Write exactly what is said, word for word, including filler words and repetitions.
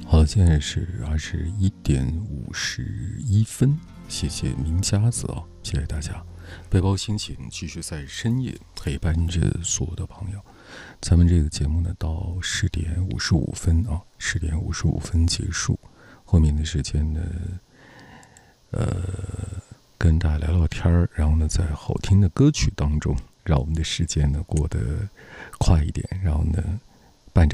好，现在是二十一点五十一分，谢谢明家子啊，谢谢大家。背包心情继续在深夜陪伴着所有的朋友。咱们这个节目呢，到十点五十五分啊，十点五十五分结束。后面的时间呢，呃，跟大家聊聊天儿，然后呢，在好听的歌曲当中，让我们的时间呢过得快一点，然后呢，